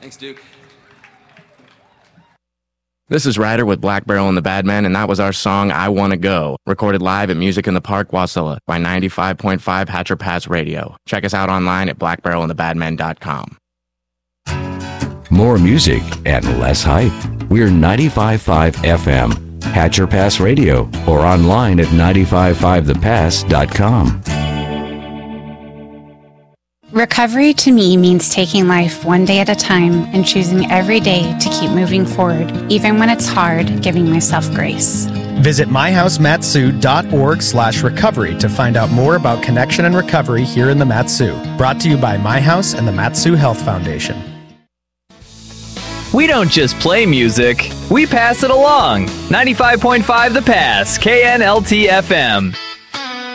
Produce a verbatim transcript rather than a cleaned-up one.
Thanks, Duke. This is Ryder with Black Barrel and the Badmen, and that was our song, I Wanna Go, recorded live at Music in the Park, Wasilla, by ninety-five point five Hatcher Pass Radio. Check us out online at black barrel and the badmen dot com. More music and less hype. We're ninety-five point five F M, Hatcher Pass Radio, or online at nine five five the pass dot com. Recovery to me means taking life one day at a time and choosing every day to keep moving forward, even when it's hard, giving myself grace. Visit my house matsu dot org slash recovery to find out more about connection and recovery here in the Matsu. Brought to you by My House and the Matsu Health Foundation. We don't just play music, we pass it along. ninety-five point five The Pass, K N L T F M.